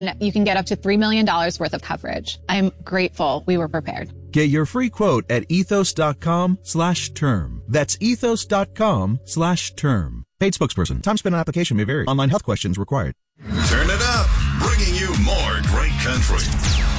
You can get up to $3 million worth of coverage. I'm grateful we were prepared. Get your free quote at ethos.com/term. That's ethos.com/term. Paid spokesperson. Time spent on application may vary. Online health questions required. Turn it up. Bringing you more great country.